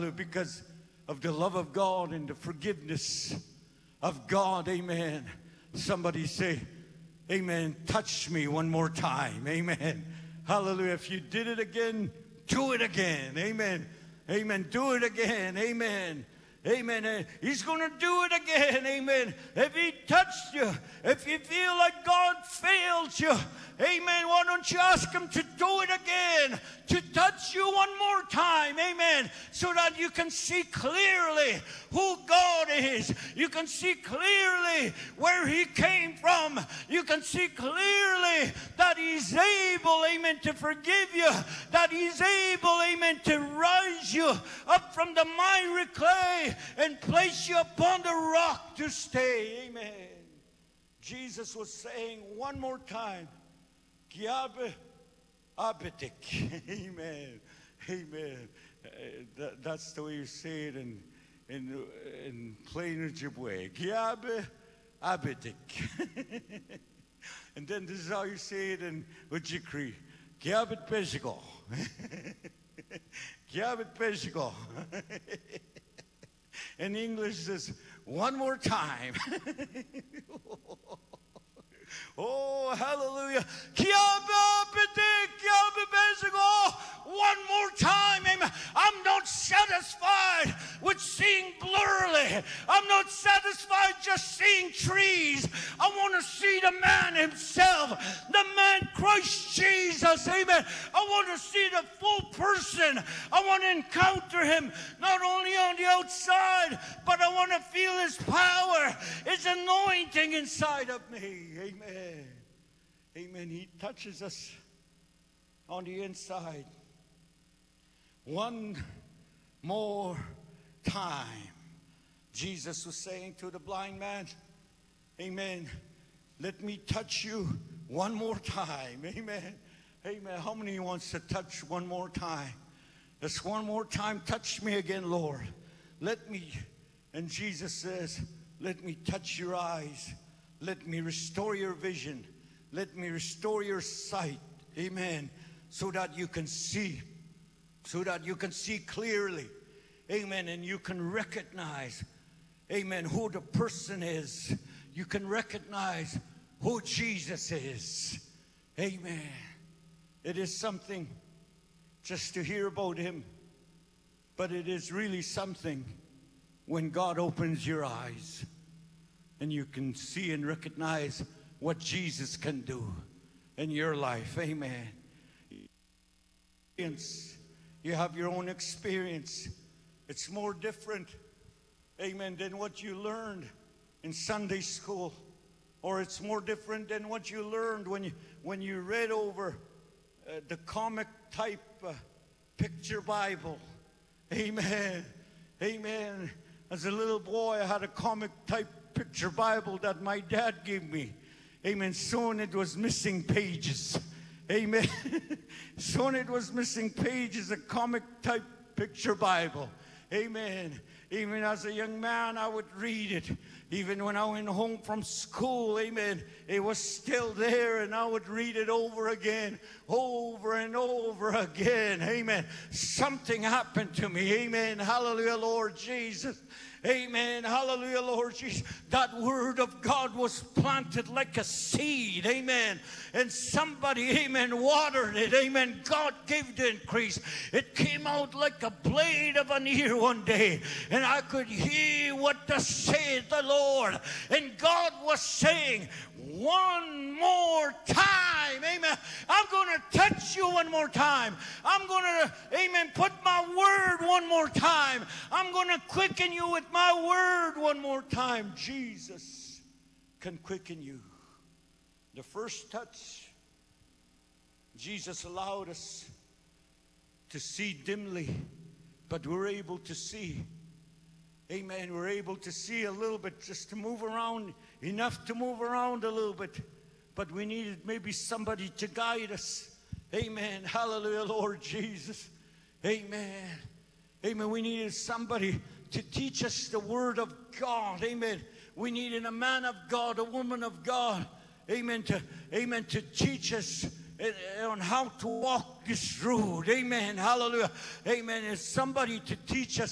Hallelujah. Because of the love of God and the forgiveness of God. Amen. Somebody say, amen, touch me one more time. Amen. Hallelujah. If you did it again, do it again. Amen. Amen. Do it again. Amen. Amen. He's going to do it again. Amen. If He touched you, if you feel like God failed you, amen, why don't you ask Him to do it again, to touch you one more time, amen, so that you can see clearly who God is. You can see clearly where He came from. You can see clearly that He's able, amen, to forgive you, that He's able, amen, to rise you up from the miry clay and place you upon the rock to stay. Amen. Jesus was saying one more time, Kiabe abetik. Amen. Amen. That's the way you say it in plain Ojibwe. Kiabe abetik. And then this is how you say it in Ojibwe. Kiabet peshigo. Kiabet peshigo. In English, says, one more time. Oh, hallelujah. One more time. Amen. I'm not satisfied with seeing blurrily. I'm not satisfied just seeing trees. I want to see the man himself, the man Christ Jesus. Amen. I want to see the full person. I want to encounter Him not only on the outside, but I want to feel His power, His anointing inside of me. Amen. Amen. He touches us on the inside. One more time. Jesus was saying to the blind man, amen, let me touch you one more time. Amen. Amen. How many wants to touch one more time? Just one more time, touch me again, Lord. Let me. And Jesus says, let me touch your eyes. Let me restore your vision. Let me restore your sight. Amen. So that you can see. So that you can see clearly. Amen. And you can recognize, amen, who the person is. You can recognize who Jesus is. Amen. It is something just to hear about Him. But it is really something when God opens your eyes and you can see and recognize what Jesus can do in your life. Amen. You have your own experience. It's more different, amen, than what you learned in Sunday school. Or it's more different than what you learned when you read over the comic type picture Bible. Amen. Amen. As a little boy, I had a comic type picture Bible that my dad gave me. Amen. Soon it was missing pages. Amen. Soon it was missing pages, a comic type picture Bible. Amen. Even as a young man, I would read it. Even when I went home from school, amen, it was still there, and I would read it over again, over and over again. Amen. Something happened to me. Amen. Hallelujah, Lord Jesus. Amen. Hallelujah, Lord Jesus. That word of God was planted like a seed. Amen. And somebody, amen, watered it. Amen. God gave the increase. It came out like a blade of an ear one day. And I could hear what thus saith the Lord. And God was saying, one more time. Amen. I'm going to touch you one more time. I'm going to, amen, put my word one more time. I'm going to quicken you with my word one more time. Jesus can quicken you. The first touch, Jesus allowed us to see dimly, but we're able to see. Amen. We're able to see a little bit, just to move around, enough to move around a little bit. But we needed maybe somebody to guide us. Amen. Hallelujah, Lord Jesus. Amen. Amen. We needed somebody to teach us the word of God. Amen. We needed a man of God, a woman of God. Amen. To teach us on how to walk this road. Amen. Hallelujah. Amen. It's somebody to teach us